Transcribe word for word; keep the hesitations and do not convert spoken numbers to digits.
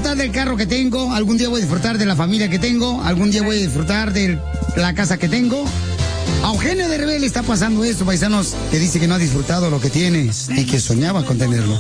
disfrutar del carro que tengo, algún día voy a disfrutar de la familia que tengo, algún día voy a disfrutar de la casa que tengo. A Eugenio Derbez le está pasando esto, paisanos, que dice que no ha disfrutado lo que tiene y que soñaba con tenerlo.